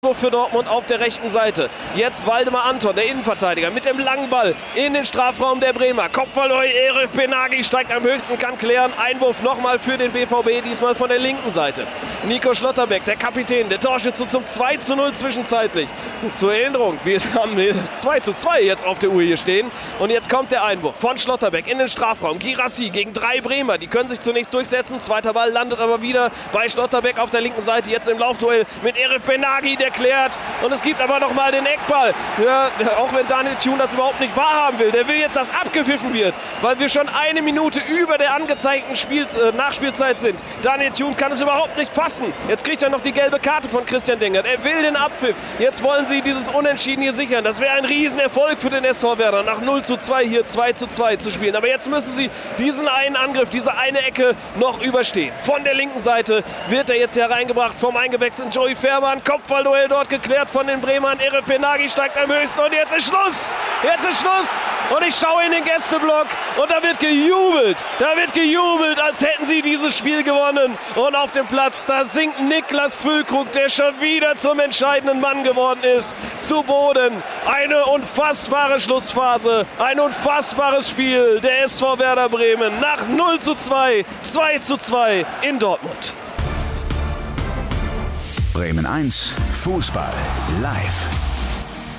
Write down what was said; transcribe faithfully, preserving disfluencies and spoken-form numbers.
für Dortmund auf der rechten Seite. Jetzt Waldemar Anton, der Innenverteidiger, mit dem langen Ball in den Strafraum der Bremer. Kopfball, Erif Benagi steigt am höchsten, kann klären. Einwurf nochmal für den B V B, diesmal von der linken Seite. Nico Schlotterbeck, der Kapitän, der Torschütze zum zwei zu null zwischenzeitlich. Zur Erinnerung, wir haben zwei zu zwei jetzt auf der Uhr hier stehen. Und jetzt kommt der Einwurf von Schlotterbeck in den Strafraum. Girassi gegen drei Bremer, die können sich zunächst durchsetzen. Zweiter Ball landet aber wieder bei Schlotterbeck auf der linken Seite. Jetzt im Laufduell mit Erif Benagi, der klärt, und es gibt aber noch mal den Eckball. Ja, auch wenn Daniel Thune das überhaupt nicht wahrhaben will, der will jetzt, dass abgepfiffen wird, weil wir schon eine Minute über der angezeigten Spiel, äh, Nachspielzeit sind. Daniel Thune kann es überhaupt nicht fassen. Jetzt kriegt er noch die gelbe Karte von Christian Dengert. Er will den Abpfiff. Jetzt wollen sie dieses Unentschieden hier sichern. Das wäre ein Riesenerfolg für den S V Werder, nach null zu zwei hier zwei zu zwei zu spielen. Aber jetzt müssen sie diesen einen Angriff, diese eine Ecke noch überstehen. Von der linken Seite wird er jetzt hereingebracht vom eingewechselten Joey Fährmann. Kopfballduell dort geklärt von den Bremern. Erif Benagi steigt am höchsten und jetzt ist Schluss. Jetzt ist Schluss. Und ich schaue in den Gästeblock und da wird gejubelt. Da wird gejubelt, als hätten sie dieses Spiel gewonnen. Und auf dem Platz, da sinkt Niklas Füllkrug, der schon wieder zum entscheidenden Mann geworden ist, zu Boden. Eine unfassbare Schlussphase. Ein unfassbares Spiel der S V Werder Bremen. Nach null zu zwei, zwei zu zwei in Dortmund. Bremen eins, Fußball live.